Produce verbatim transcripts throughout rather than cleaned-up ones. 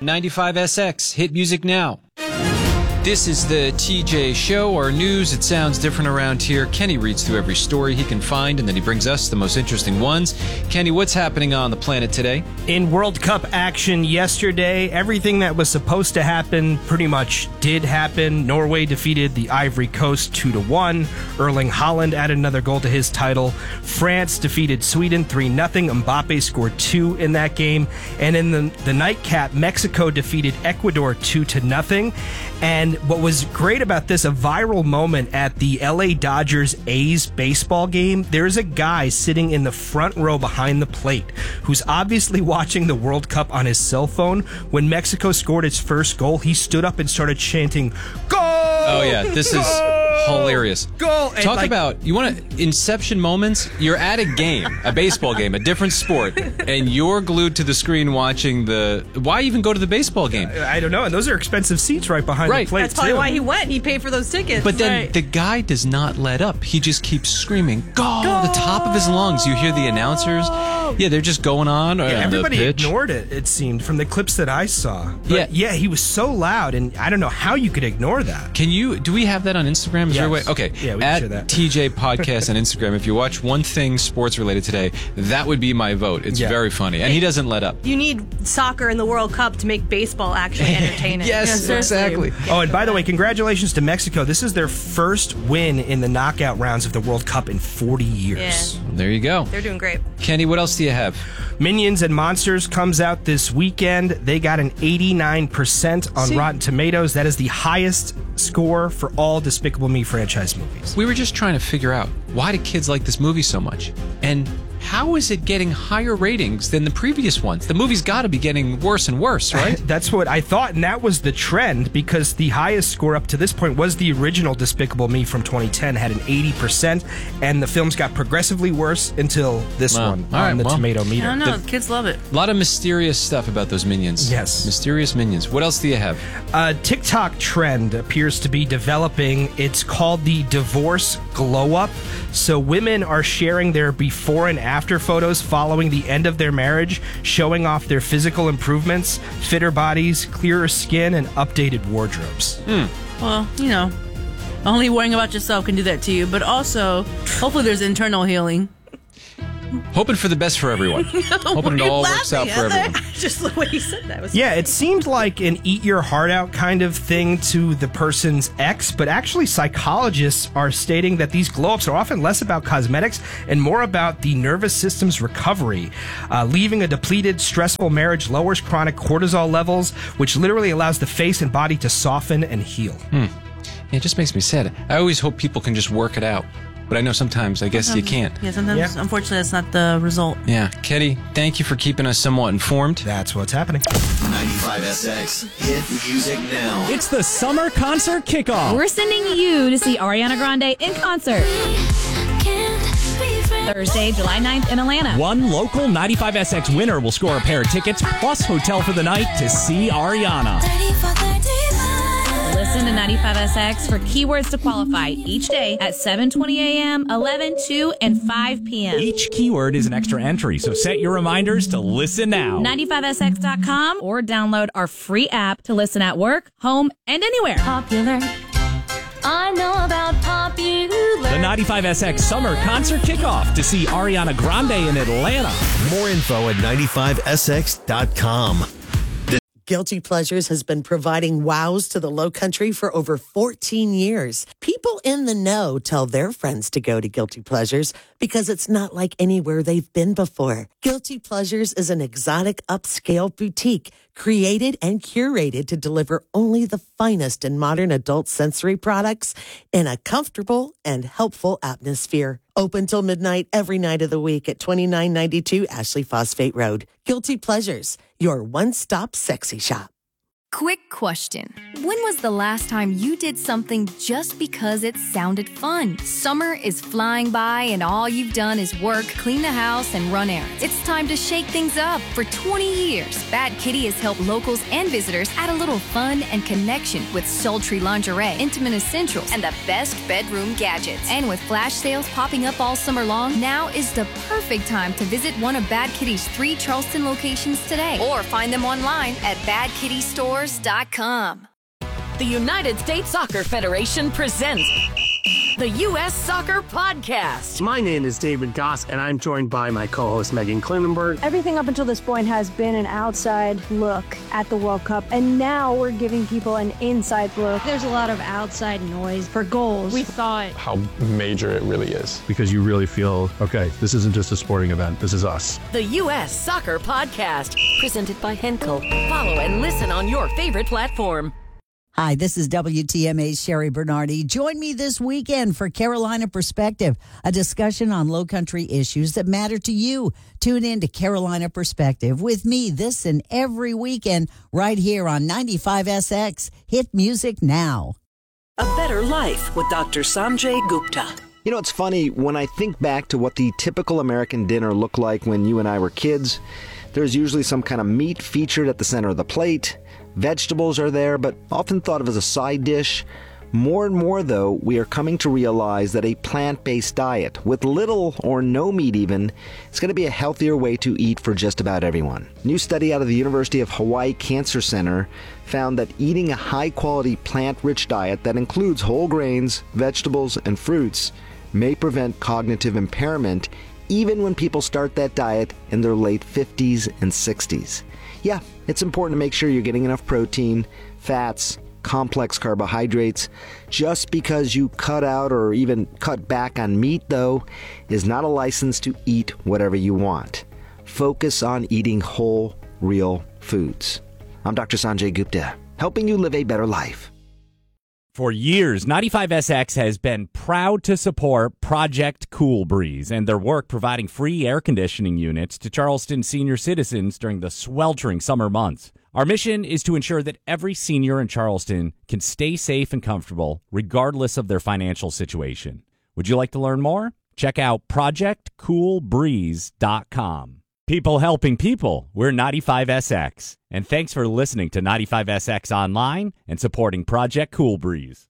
ninety-five S X. Hit music now. This is the T J Show, our news. It sounds different around here. Kenny reads through every story he can find, and then he brings us the most interesting ones. Kenny, what's happening on the planet today? In World Cup action yesterday, everything that was supposed to happen pretty much did happen. Norway defeated the Ivory Coast two to one. Erling Haaland added another goal to his title. France defeated Sweden three nothing. Mbappe scored two in that game. And in the, the nightcap, Mexico defeated Ecuador two to nothing. And what was great about this, a viral moment at the L A Dodgers A's baseball game, there's a guy sitting in the front row behind the plate who's obviously watching the World Cup on his cell phone. When Mexico scored its first goal, he stood up and started chanting, "Goal!" Oh, yeah, this is hilarious. Goal! And Talk like, about, you want to, inception moments? You're at a game, a baseball game, a different sport, and you're glued to the screen watching the, why even go to the baseball game? I don't know, and those are expensive seats right behind Right. the plate, That's probably too. why he went. He paid for those tickets. But then Right. the guy does not let up. He just keeps screaming, "Goal!" At the top of his lungs. You hear the announcers. Yeah, they're just going on. Yeah, on everybody the pitch. ignored it, it seemed, from the clips that I saw. But Yeah. yeah, he was so loud, and I don't know how you could ignore that. Can you, do we have that on Instagram? Is there a way? Yes. Okay. Yeah, we can At share that. T J Podcast on Instagram, if you watch one thing sports related today, that would be my vote. It's Yeah. very funny. And he doesn't let up. You need soccer in the World Cup to make baseball actually entertaining. Yes, Yeah, seriously. exactly. Oh, and by the way, congratulations to Mexico. This is their first win in the knockout rounds of the World Cup in forty years. There you go. They're doing great. Kenny, what else do you have? Minions and Monsters comes out this weekend. They got an eighty-nine percent on See? Rotten Tomatoes. That is the highest score for all Despicable Me franchise movies. We were just trying to figure out, why do kids like this movie so much? And how is it getting higher ratings than the previous ones? The movie's got to be getting worse and worse, right? That's what I thought, and that was the trend, because the highest score up to this point was the original Despicable Me from twenty ten, had an eighty percent, and the films got progressively worse until this Wow. one All on right, the well. tomato I meter. don't know. Kids love it. A lot of mysterious stuff about those minions. Yes. Mysterious minions. What else do you have? A TikTok trend appears to be developing. It's called the divorce glow up. So women are sharing their before and after photos following the end of their marriage, showing off their physical improvements, fitter bodies, clearer skin, and updated wardrobes. Well, you know, only worrying about yourself can do that to you. But also, hopefully there's internal healing. Hoping for the best for everyone. Hoping it all works out for everyone. Just the way he said that was Yeah, it seemed like an eat your heart out kind of thing to the person's ex, but actually psychologists are stating that these glow-ups are often less about cosmetics and more about the nervous system's recovery. Uh, leaving a depleted, stressful marriage lowers chronic cortisol levels, which literally allows the face and body to soften and heal. Yeah, it just makes me sad. I always hope people can just work it out. But I know sometimes, I guess you can't. Yeah, sometimes, Yeah. unfortunately, that's not the result. Yeah. Kenny, thank you for keeping us somewhat informed. That's what's happening. ninety-five S X. Hit music now. It's the summer concert kickoff. We're sending you to see Ariana Grande in concert Thursday, July ninth in Atlanta. One local ninety-five S X winner will score a pair of tickets plus hotel for the night to see Ariana. Listen to ninety-five S X for keywords to qualify each day at seven twenty a.m., eleven, two, and five p.m. Each keyword is an extra entry, so set your reminders to listen now. ninety-five S X dot com or download our free app to listen at work, home, and anywhere. Popular. I know about popular. The ninety-five S X summer concert kickoff to see Ariana Grande in Atlanta. More info at ninety-five S X dot com. Guilty Pleasures has been providing wows to the Lowcountry for over fourteen years. People in the know tell their friends to go to Guilty Pleasures because it's not like anywhere they've been before. Guilty Pleasures is an exotic upscale boutique created and curated to deliver only the finest in modern adult sensory products in a comfortable and helpful atmosphere. Open till midnight every night of the week at twenty-nine ninety-two Ashley Phosphate Road. Guilty Pleasures, your one-stop sexy shop. Quick question. When was the last time you did something just because it sounded fun? Summer is flying by and all you've done is work, clean the house, and run errands. It's time to shake things up. For twenty years, Bad Kitty has helped locals and visitors add a little fun and connection with sultry lingerie, intimate essentials, and the best bedroom gadgets. And with flash sales popping up all summer long, now is the perfect time to visit one of Bad Kitty's three Charleston locations today, or find them online at bad kitty stores dot com. The United States Soccer Federation presents the U S Soccer Podcast. My name is David Goss, and I'm joined by my co-host Megan Klinenberg. Everything up until this point has been an outside look at the World Cup, and now we're giving people an inside look. There's a lot of outside noise for goals. We thought how major it really is. Because you really feel, okay, this isn't just a sporting event, this is us. The U S Soccer Podcast, presented by Henkel. Follow and listen on your favorite platform. Hi, this is W T M A's Sherry Bernardi. Join me this weekend for Carolina Perspective, a discussion on low country issues that matter to you. Tune in to Carolina Perspective with me this and every weekend right here on ninety-five S X. Hit music now. A Better Life with Doctor Sanjay Gupta. You know, it's funny, when I think back to what the typical American dinner looked like when you and I were kids, there's usually some kind of meat featured at the center of the plate. Vegetables are there, but often thought of as a side dish. More and more, though, we are coming to realize that a plant-based diet, with little or no meat even, is going to be a healthier way to eat for just about everyone. A new study out of the University of Hawaii Cancer Center found that eating a high-quality plant-rich diet that includes whole grains, vegetables, and fruits may prevent cognitive impairment even when people start that diet in their late fifties and sixties. Yeah, it's important to make sure you're getting enough protein, fats, complex carbohydrates. Just because you cut out or even cut back on meat, though, is not a license to eat whatever you want. Focus on eating whole, real foods. I'm Doctor Sanjay Gupta, helping you live a better life. For years, ninety-five S X has been proud to support Project Cool Breeze and their work providing free air conditioning units to Charleston senior citizens during the sweltering summer months. Our mission is to ensure that every senior in Charleston can stay safe and comfortable regardless of their financial situation. Would you like to learn more? Check out project cool breeze dot com. People helping people, we're ninety-five S X. And thanks for listening to ninety-five S X Online and supporting Project Cool Breeze.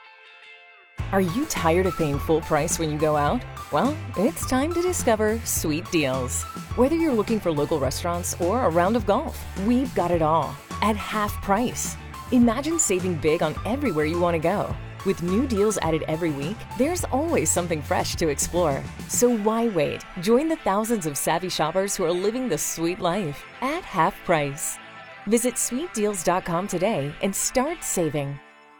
Are you tired of paying full price when you go out? Well, it's time to discover Sweet Deals. Whether you're looking for local restaurants or a round of golf, we've got it all at half price. Imagine saving big on everywhere you want to go. With new deals added every week, there's always something fresh to explore. So why wait? Join the thousands of savvy shoppers who are living the sweet life at half price. Visit sweet deals dot com today and start saving.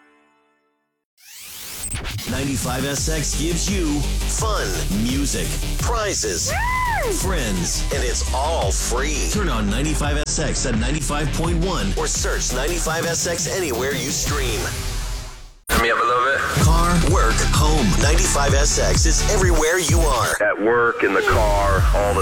ninety-five S X gives you fun, music, prizes, friends, and it's all free. Turn on ninety-five S X at ninety-five point one or search ninety-five S X anywhere you stream. Turn me up a little bit. Car, work, home. ninety-five S X is everywhere you are. At work, in the car, all the